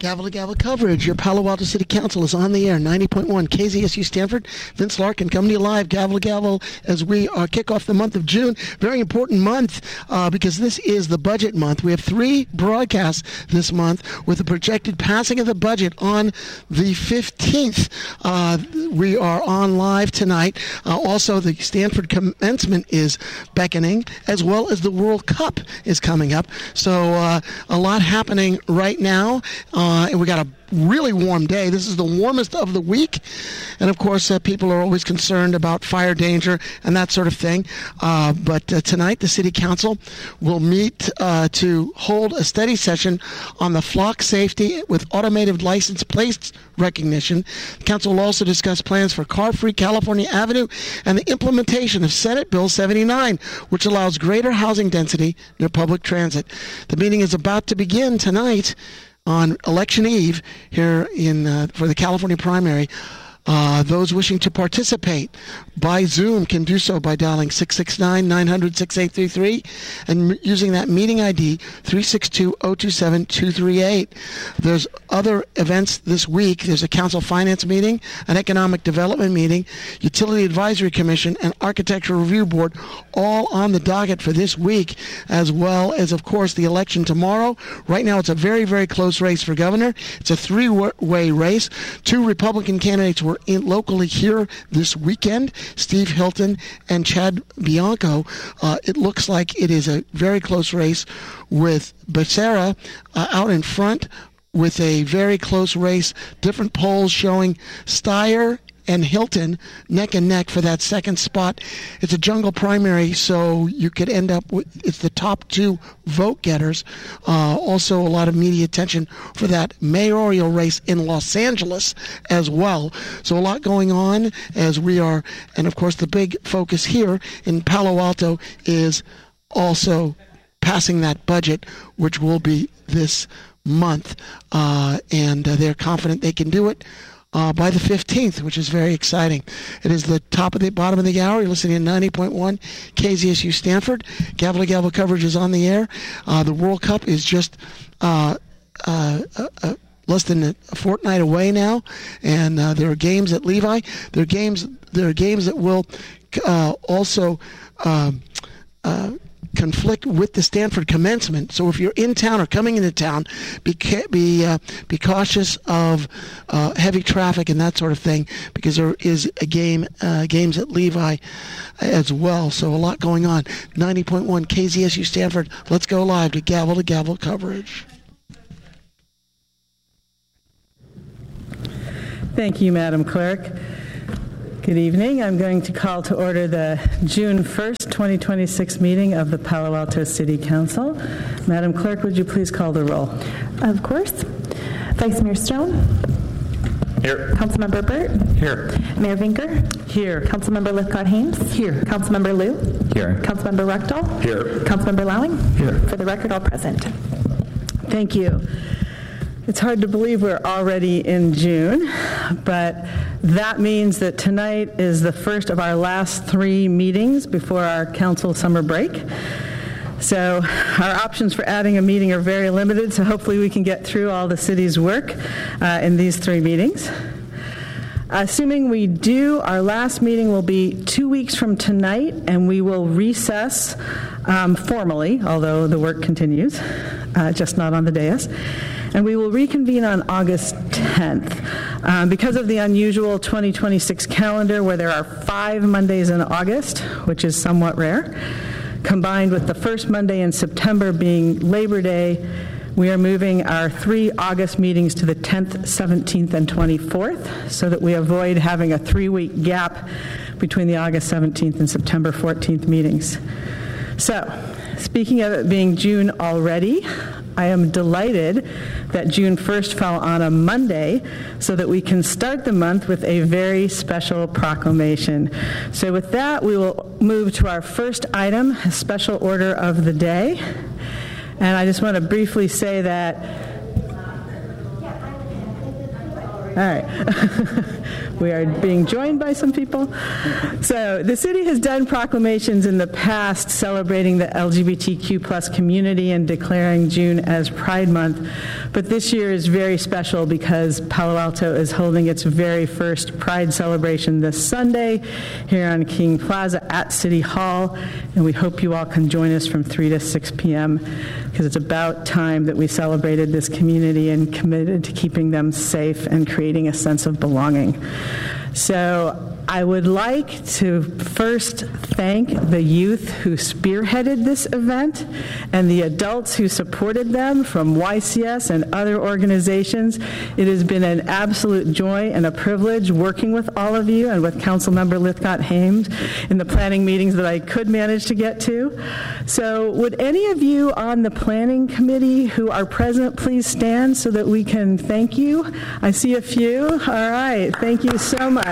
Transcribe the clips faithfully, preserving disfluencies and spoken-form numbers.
Gavel to gavel coverage. Your Palo Alto City Council is on the air, ninety point one K Z S U Stanford. Vince Larkin coming to you live, gavel to gavel, as we uh, kick off the month of June. Very important month uh, because this is the budget month. We have three broadcasts this month with the projected passing of the budget on the fifteenth. Uh, we are on live tonight. Uh, also, the Stanford commencement is beckoning, as well as the World Cup is coming up. So uh, a lot happening right now. Uh, Uh, and we got a really warm day. This is the warmest of the week. And, of course, uh, people are always concerned about fire danger and that sort of thing. Uh, but uh, tonight, the City Council will meet uh, to hold a study session on the flock safety with automated license plates recognition. The Council will also discuss plans for car-free California Avenue and the implementation of Senate Bill seventy-nine, which allows greater housing density near public transit. The meeting is about to begin tonight on Election Eve here in uh, for the California primary. Uh, those wishing to participate by Zoom can do so by dialing six six nine, nine hundred, six eight three three and using that meeting I D three six two, zero two seven, two three eight. There's other events this week. There's a Council Finance meeting, an Economic Development meeting, Utility Advisory Commission, and Architectural Review Board, all on the docket for this week, as well as, of course, the election tomorrow. Right now, it's a very, very close race for governor. It's a three-way race. Two Republican candidates were in locally here this weekend, Steve Hilton and Chad Bianco. Uh, it looks like it is a very close race with Becerra uh, out in front with a very close race. Different polls showing Steyer and Hilton neck and neck for that second spot. It's a jungle primary, so you could end up with, it's the top two vote getters. Uh, also, a lot of media attention for that mayoral race in Los Angeles as well. So a lot going on as we are, and of course the big focus here in Palo Alto is also passing that budget, which will be this month. Uh, and uh, they're confident they can do it Uh, by the fifteenth, which is very exciting. It is the top of the bottom of the hour. You're listening to ninety point one K Z S U Stanford. Gavel to gavel coverage is on the air. Uh, the World Cup is just uh, uh, uh, uh, less than a fortnight away now, and uh, there are games at Levi. There are games. There are games that will uh, also uh, uh, conflict with the Stanford commencement. So if you're in town or coming into town, be ca- be uh, be cautious of uh, heavy traffic and that sort of thing, because there is a game uh, games at Levi as well. So a lot going on. ninety point one K Z S U Stanford. Let's go live to gavel to gavel coverage. Thank you, Madam Clerk. Good evening. I'm going to call to order the June first, twenty twenty-six meeting of the Palo Alto City Council. Madam Clerk, would you please call the roll? Of course. Vice Mayor Stone. Here. Councilmember Burt. Here. Mayor Vinker. Here. Councilmember Lithcott-Haynes. Here. Councilmember Liu. Here. Councilmember Rechtel. Here. Councilmember Lowing. Here. For the record, all present. Thank you. It's hard to believe we're already in June, but that means that tonight is the first of our last three meetings before our council summer break. So our options for adding a meeting are very limited, so hopefully we can get through all the city's work uh, in these three meetings. Assuming we do, our last meeting will be two weeks from tonight, and we will recess um, formally, although the work continues, uh, just not on the dais. And we will reconvene on August tenth. Um, because of the unusual twenty twenty-six calendar, where there are five Mondays in August, which is somewhat rare, combined with the first Monday in September being Labor Day, we are moving our three August meetings to the tenth, seventeenth, and twenty-fourth, so that we avoid having a three-week gap between the August seventeenth and September fourteenth meetings. So, speaking of it being June already, I am delighted that June first fell on a Monday so that we can start the month with a very special proclamation. So with that, we will move to our first item, a special order of the day. And I just want to briefly say that All right. We are being joined by some people. So the city has done proclamations in the past celebrating the L G B T Q plus community and declaring June as Pride Month. But this year is very special because Palo Alto is holding its very first Pride celebration this Sunday here on King Plaza at City Hall. And we hope you all can join us from three to six p.m. because it's about time that we celebrated this community and committed to keeping them safe and creating a sense of belonging. So I would like to first thank the youth who spearheaded this event and the adults who supported them from Y C S and other organizations. It has been an absolute joy and a privilege working with all of you and with Councilmember Lithcott-Hames in the planning meetings that I could manage to get to. So would any of you on the planning committee who are present please stand so that we can thank you? I see a few. All right. Thank you so much.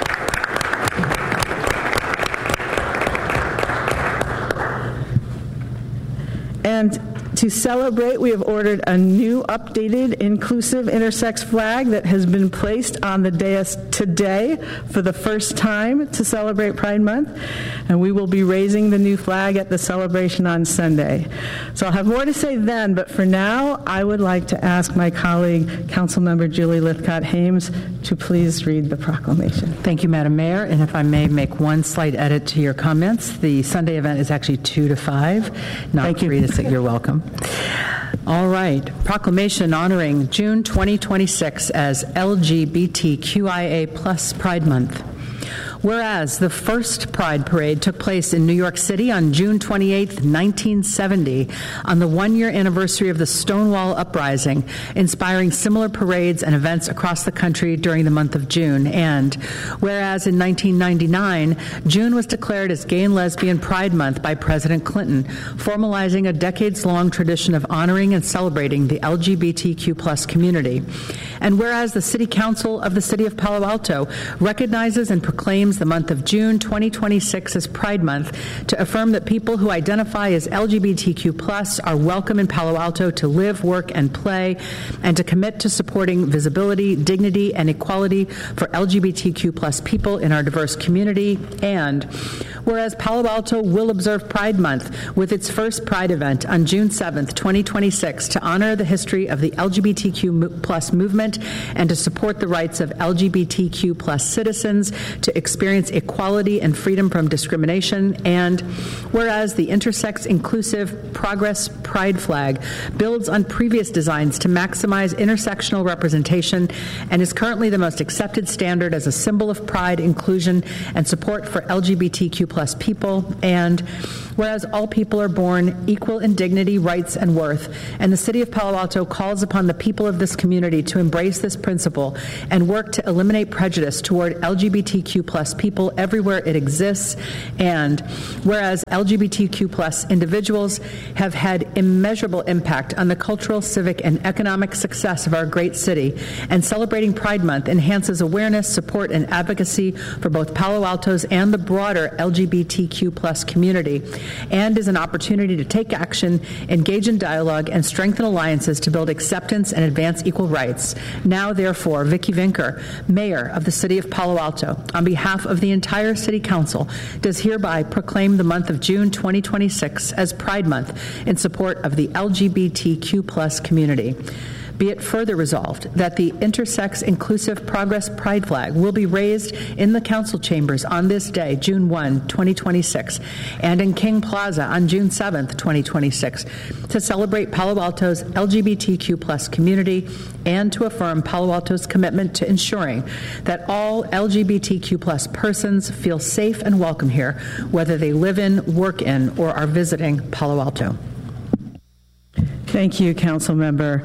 And to celebrate, we have ordered a new, updated, inclusive intersex flag that has been placed on the dais today for the first time to celebrate Pride Month. And we will be raising the new flag at the celebration on Sunday. So I'll have more to say then, but for now, I would like to ask my colleague, Councilmember Julie Lithcott-Hames, to please read the proclamation. Thank you, Madam Mayor. And if I may make one slight edit to your comments, the Sunday event is actually two to five, not Thank you. three to six. You're welcome. All right. Proclamation honoring June twenty twenty-six as L G B T Q I A plus Pride Month. Whereas the first Pride Parade took place in New York City on June twenty-eighth, nineteen seventy, on the one-year anniversary of the Stonewall Uprising, inspiring similar parades and events across the country during the month of June. And whereas in nineteen ninety-nine, June was declared as Gay and Lesbian Pride Month by President Clinton, formalizing a decades-long tradition of honoring and celebrating the L G B T Q plus community. And whereas the City Council of the City of Palo Alto recognizes and proclaims the month of June twenty twenty-six as Pride Month to affirm that people who identify as L G B T Q plus are welcome in Palo Alto to live, work, and play, and to commit to supporting visibility, dignity, and equality for L G B T Q plus people in our diverse community. And whereas Palo Alto will observe Pride Month with its first Pride event on June seventh, twenty twenty-six, to honor the history of the L G B T Q plus movement and to support the rights of L G B T Q plus citizens to experience equality and freedom from discrimination. And whereas the intersex inclusive Progress Pride flag builds on previous designs to maximize intersectional representation and is currently the most accepted standard as a symbol of pride, inclusion, and support for L G B T Q plus people. And whereas all people are born equal in dignity, rights, and worth, and the City of Palo Alto calls upon the people of this community to embrace this principle and work to eliminate prejudice toward L G B T Q plus people everywhere it exists. And whereas L G B T Q plus individuals have had immeasurable impact on the cultural, civic, and economic success of our great city, and celebrating Pride Month enhances awareness, support, and advocacy for both Palo Alto's and the broader L G B T Q plus community, and is an opportunity to take action, engage in dialogue, and strengthen alliances to build acceptance and advance equal rights. Now, therefore, Vicki Vinker, Mayor of the City of Palo Alto, on behalf of the entire City Council, does hereby proclaim the month of June twenty twenty-six as Pride Month in support of the L G B T Q plus community. Be it further resolved that the intersex inclusive Progress Pride flag will be raised in the council chambers on this day, June first, twenty twenty-six, and in King Plaza on June seventh, twenty twenty-six, to celebrate Palo Alto's L G B T Q plus community and to affirm Palo Alto's commitment to ensuring that all L G B T Q plus persons feel safe and welcome here, whether they live in, work in, or are visiting Palo Alto. Thank you, Council Member.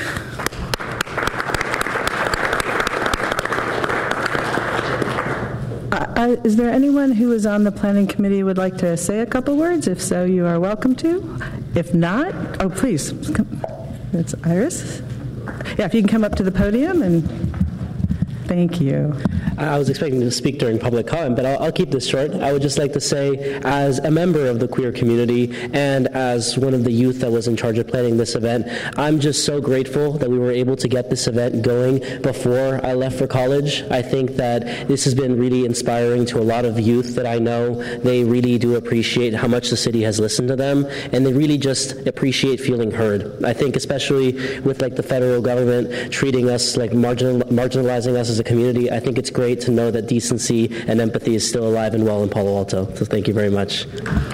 Uh, is there anyone who is on the Planning Committee who would like to say a couple words? If so, you are welcome to. If not, oh, please. It's Iris. Yeah, if you can come up to the podium and thank you. I was expecting to speak during public comment, but I'll, I'll keep this short. I would just like to say, as a member of the queer community and as one of the youth that was in charge of planning this event, I'm just so grateful that we were able to get this event going before I left for college. I think that this has been really inspiring to a lot of youth that I know. They really do appreciate how much the city has listened to them, and they really just appreciate feeling heard. I think especially with like the federal government treating us like marginal, marginalizing us as a community, I think it's great to know that decency and empathy is still alive and well in Palo Alto. So thank you very much.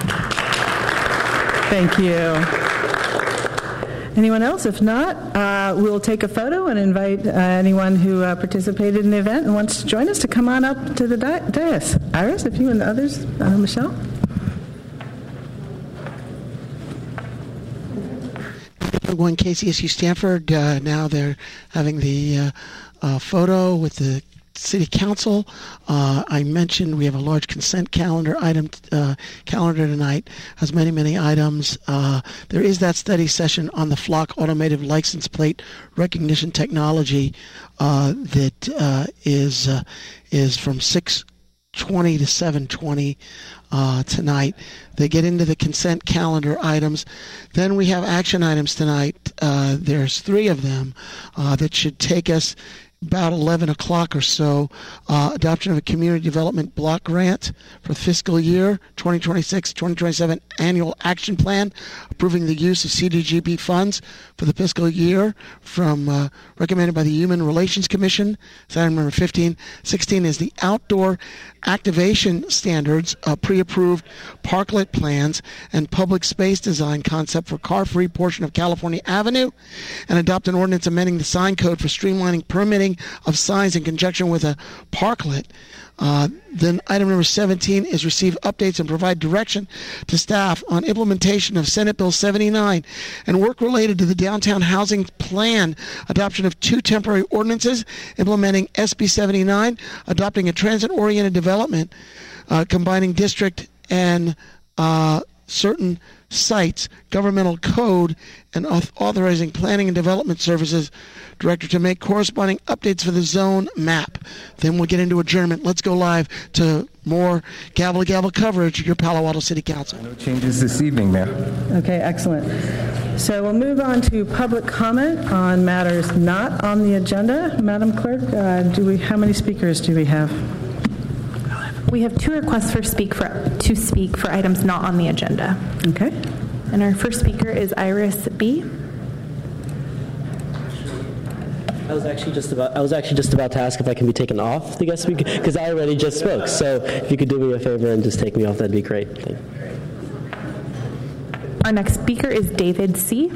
Thank you. Anyone else? If not, uh, we'll take a photo and invite uh, anyone who uh, participated in the event and wants to join us to come on up to the di- dais. Iris, if you and the others, uh, Michelle. One K C S U Stanford. Uh, now they're having the uh, uh, photo with the City Council. Uh, I mentioned we have a large consent calendar item uh, calendar tonight. Has many many items. Uh, there is that study session on the Flock automated license plate recognition technology uh, that uh, is uh, is from six twenty to seven twenty uh, tonight. They get into the consent calendar items. Then we have action items tonight. Uh, there's three of them uh, that should take us about eleven o'clock or so. Uh, adoption of a community development block grant for the fiscal year twenty twenty-six twenty twenty-seven annual action plan, approving the use of C D G B funds for the fiscal year from uh, recommended by the Human Relations Commission. That's item number fifteen. sixteen is the outdoor activation standards, uh, pre-approved parklet plans and public space design concept for car-free portion of California Avenue, and adopt an ordinance amending the sign code for streamlining permitting of signs in conjunction with a parklet. Uh, then item number seventeen is receive updates and provide direction to staff on implementation of Senate Bill seventy-nine and work related to the downtown housing plan, adoption of two temporary ordinances, implementing S B seventy-nine, adopting a transit-oriented development, uh, combining district and uh, certain sites, governmental code, and authorizing planning and development services director to make corresponding updates for the zone map. Then we'll get into adjournment. Let's go live to more gavel gavel coverage of your Palo Alto City Council. No changes this evening, Mayor. Okay, excellent. So we'll move on to public comment on matters not on the agenda. Madam Clerk, uh, do we? How many speakers do we have? We have two requests for speak for to speak for items not on the agenda. Okay. And our first speaker is Iris B. I was actually just about I was actually just about to ask if I can be taken off the guest speaker because I already just spoke. So if you could do me a favor and just take me off, that'd be great. Thank you. Our next speaker is David C.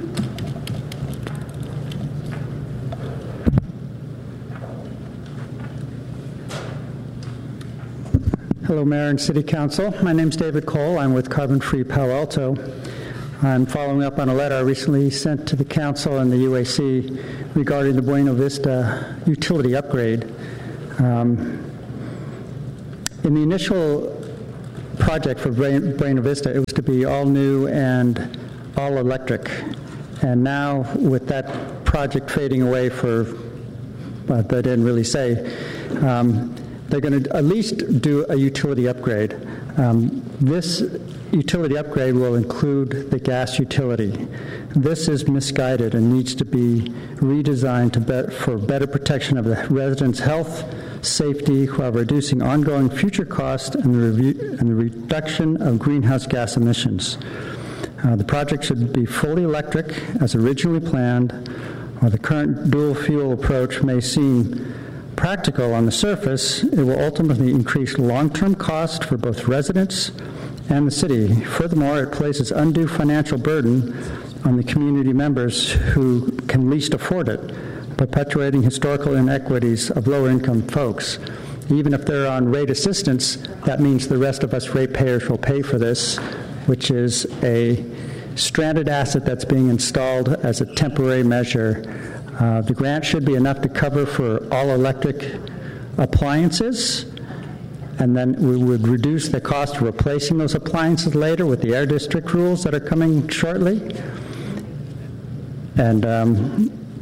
Hello, Mayor and City Council. My name is David Cole. I'm with Carbon Free Palo Alto. I'm following up on a letter I recently sent to the Council and the U A C regarding the Buena Vista utility upgrade. Um, in the initial project for Buena Vista, it was to be all new and all electric. And now, with that project fading away for, well, they didn't really say, um, they're going to at least do a utility upgrade. Um, this utility upgrade will include the gas utility. This is misguided and needs to be redesigned to be- for better protection of the residents' health, safety, while reducing ongoing future costs and the, review- and the reduction of greenhouse gas emissions. Uh, the project should be fully electric as originally planned, while the current dual fuel approach may seem practical on the surface. It will ultimately increase long-term cost for both residents and the city. Furthermore, it places undue financial burden on the community members who can least afford it, perpetuating historical inequities of lower-income folks. Even if they're on rate assistance, that means the rest of us ratepayers will pay for this, which is a stranded asset that's being installed as a temporary measure. Uh, the grant should be enough to cover for all electric appliances, and then we would reduce the cost of replacing those appliances later with the Air District rules that are coming shortly. And um,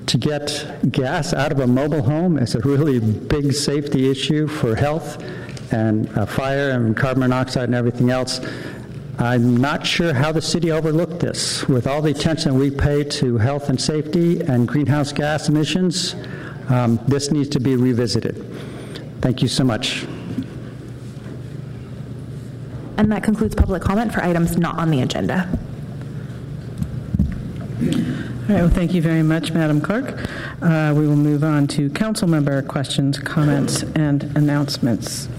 to get gas out of a mobile home is a really big safety issue for health and uh, fire and carbon monoxide and everything else. I'm not sure how the city overlooked this. With all the attention we pay to health and safety and greenhouse gas emissions, um, this needs to be revisited. Thank you so much. And that concludes public comment for items not on the agenda. All right, well, thank you very much, Madam Clerk. Uh, we will move on to council member questions, comments, and announcements.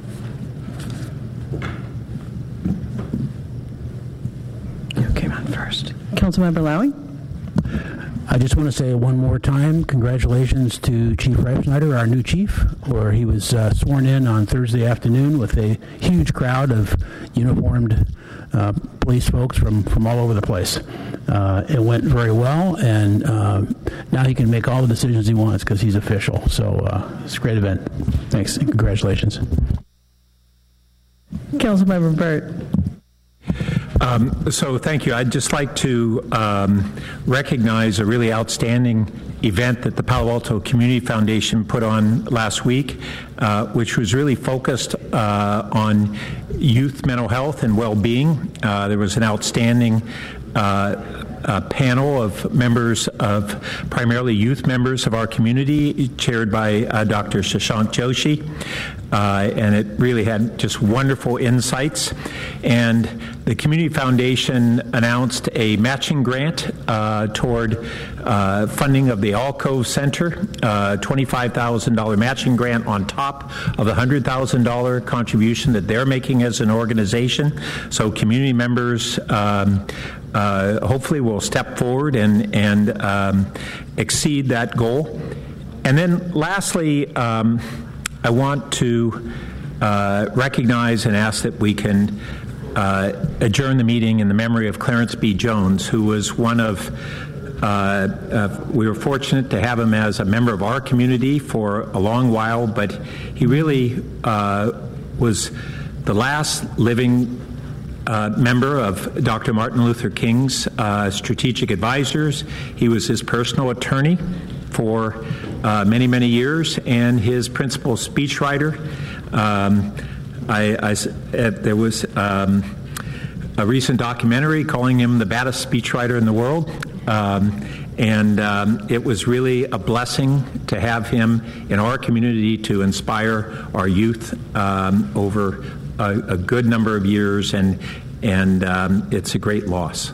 You came on first. Councilmember Lowey. I just want to say one more time, congratulations to Chief Reifsnyder, our new chief, where he was uh, sworn in on Thursday afternoon with a huge crowd of uniformed uh, police folks from, from all over the place. Uh, it went very well, and uh, now he can make all the decisions he wants because he's official. So uh, it's a great event. Thanks, and congratulations. Councilmember Burt. Um, so thank you. I'd just like to um, recognize a really outstanding event that the Palo Alto Community Foundation put on last week, uh, which was really focused uh, on youth mental health and well-being. Uh, there was an outstanding uh, uh, panel of members of primarily youth members of our community, chaired by uh, Doctor Shashank Joshi. Uh, and it really had just wonderful insights. And the Community Foundation announced a matching grant uh, toward uh, funding of the Alcove Center, uh, twenty-five thousand dollars matching grant on top of the one hundred thousand dollars contribution that they're making as an organization. So community members um, uh, hopefully will step forward and, and um, exceed that goal. And then lastly, um, I want to uh, recognize and ask that we can uh, adjourn the meeting in the memory of Clarence B. Jones, who was one of, uh, uh, we were fortunate to have him as a member of our community for a long while, but he really uh, was the last living uh, member of Doctor Martin Luther King's uh, strategic advisors. He was his personal attorney for uh, many, many years, and his principal speechwriter. Um, I, I, uh, there was um, a recent documentary calling him the baddest speechwriter in the world, um, and um, it was really a blessing to have him in our community to inspire our youth um, over a, a good number of years, and, and um, it's a great loss.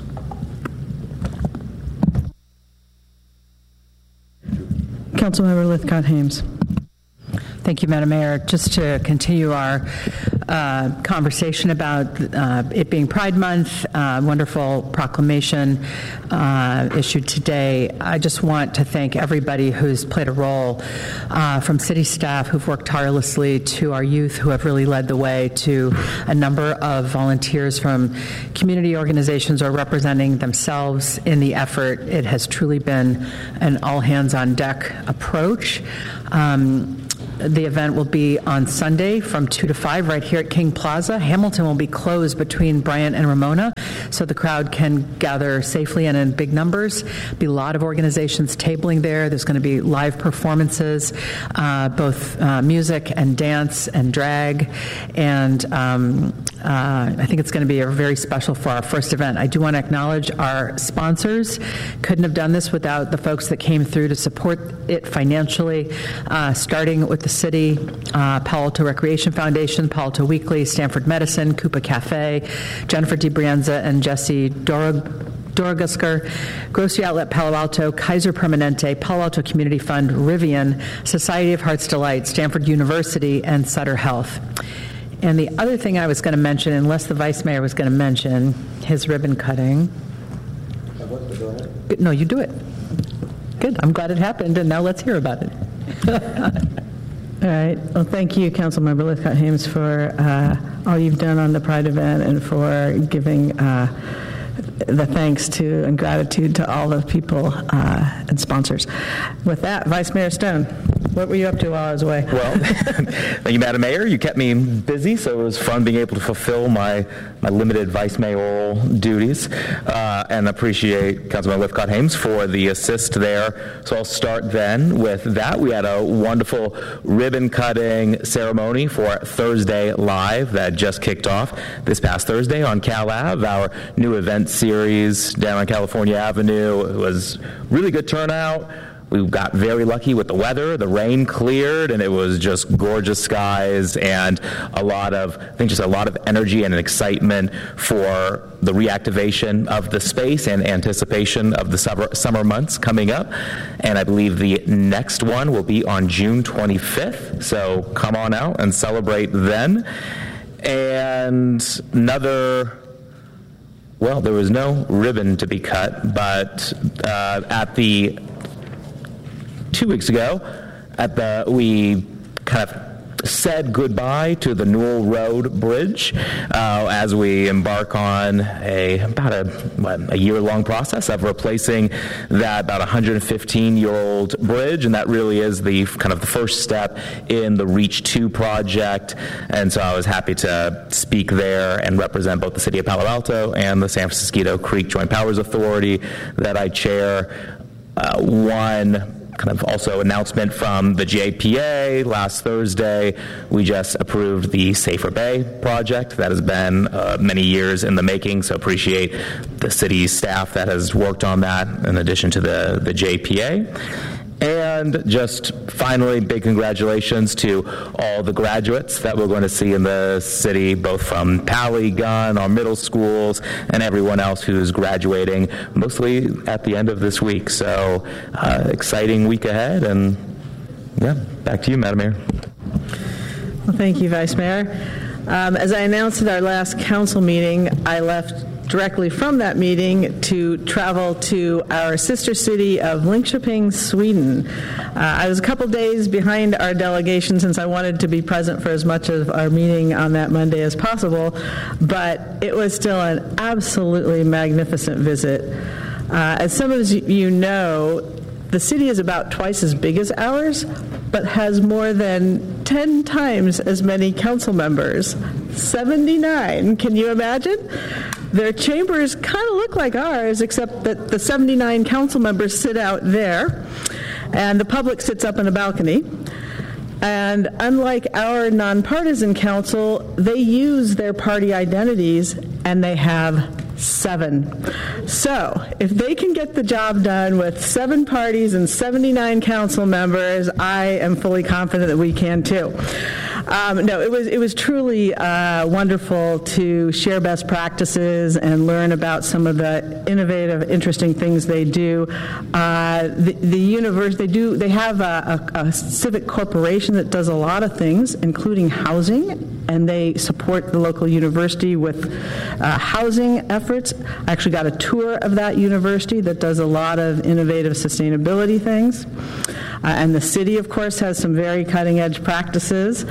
Councilmember Lithcott-Hames. Thank you, Madam Mayor. Just to continue our uh, conversation about uh, it being Pride Month, uh, wonderful proclamation uh, issued today. I just want to thank everybody who's played a role, uh, from city staff who've worked tirelessly to our youth who have really led the way, to a number of volunteers from community organizations or representing themselves in the effort. It has truly been an all-hands-on-deck approach. Um, The event will be on Sunday from two to five right here at King Plaza. Hamilton will be closed between Bryant and Ramona, so the crowd can gather safely and in big numbers. There'll be a lot of organizations tabling there. There's going to be live performances, uh, both uh, music and dance and drag. And um, uh, I think it's going to be a very special for our first event. I do want to acknowledge our sponsors. Couldn't have done this without the folks that came through to support it financially, uh, starting with the city, uh, Palo Alto Recreation Foundation, Palo Alto Weekly, Stanford Medicine, Coupa Cafe, Jennifer DiBrienza and Jesse Dorog. Dorogusker, Grocery Outlet Palo Alto, Kaiser Permanente, Palo Alto Community Fund, Rivian, Society of Heart's Delight, Stanford University, and Sutter Health. And the other thing I was going to mention, unless the Vice Mayor was going to mention his ribbon cutting. No, you do it. Good. I'm glad it happened, and now let's hear about it. All right. Well, thank you, Councilmember Lithcott-Hames, for uh, all you've done on the Pride event and for giving uh, the thanks to and gratitude to all the people uh, and sponsors. With that, Vice Mayor Stone. What were you up to while I was away? Well, thank you, Madam Mayor. You kept me busy, so it was fun being able to fulfill my, my limited vice mayoral duties, uh, and appreciate Councilman Lifcott Hames for the assist there. So I'll start then with that. We had a wonderful ribbon-cutting ceremony for Thursday Live that just kicked off this past Thursday on Cal Ave, our new event series down on California Avenue. It was really good turnout. We got very lucky with the weather. The rain cleared, and it was just gorgeous skies and a lot of, I think, just a lot of energy and excitement for the reactivation of the space and anticipation of the summer, summer months coming up. And I believe the next one will be on June twenty-fifth. So come on out and celebrate then. And another. Well, there was no ribbon to be cut, but uh, at the two weeks ago, at the we kind of said goodbye to the Newell Road Bridge uh, as we embark on a about a, what, a year-long process of replacing that about one hundred fifteen-year-old bridge, and that really is the kind of the first step in the Reach two project. And so I was happy to speak there and represent both the City of Palo Alto and the San Francisco Creek Joint Powers Authority that I chair. Uh, one kind of also announcement from the J P A last Thursday. We just approved the Safer Bay project that has been uh, many years in the making, so appreciate the city's staff that has worked on that in addition to the, the J P A. And just finally, big congratulations to all the graduates that we're going to see in the city, both from Pally, Gunn, our middle schools, and everyone else who's graduating, mostly at the end of this week. So, uh, exciting week ahead, and yeah, back to you, Madam Mayor. Well, thank you, Vice Mayor. Um, as I announced at our last council meeting, I left directly from that meeting to travel to our sister city of Linköping, Sweden. Uh, I was a couple days behind our delegation since I wanted to be present for as much of our meeting on that Monday as possible, but it was still an absolutely magnificent visit. Uh, as some of you know, the city is about twice as big as ours, but has more than ten times as many council members. seventy-nine, can you imagine? Their chambers kind of look like ours, except that the seventy-nine council members sit out there, and the public sits up in a balcony. And unlike our nonpartisan council, they use their party identities, and they have seven. So if they can get the job done with seven parties and seventy-nine council members, I am fully confident that we can too. Um, no, it was it was truly uh, wonderful to share best practices and learn about some of the innovative, interesting things they do. Uh, the, the universe they do they have a, a, a civic corporation that does a lot of things, including housing, and they support the local university with uh, housing efforts. I actually got a tour of that university that does a lot of innovative sustainability things. Uh, and the city, of course, has some very cutting-edge practices.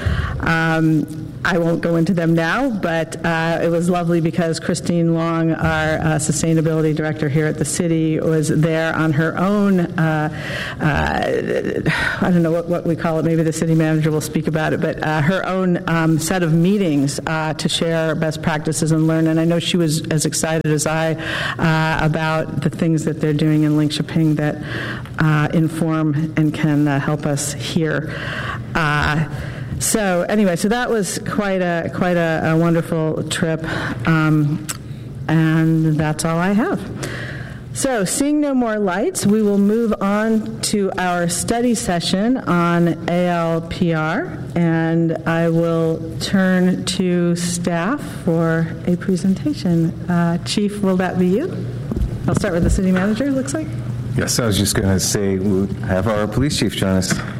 Um, I won't go into them now, but uh, it was lovely because Christine Long, our uh, sustainability director here at the city, was there on her own, uh, uh, I don't know what, what we call it, maybe the city manager will speak about it, but uh, her own um, set of meetings uh, to share best practices and learn. And I know she was as excited as I uh, about the things that they're doing in Linköping that uh, inform and can uh, help us here. Uh, So anyway, so that was quite a quite a, a wonderful trip, um, and that's all I have. So seeing no more lights, we will move on to our study session on A L P R, and I will turn to staff for a presentation. Uh, Chief, will that be you? I'll start with the city manager, it looks like. Yes, I was just going to say we'll have our police chief join us.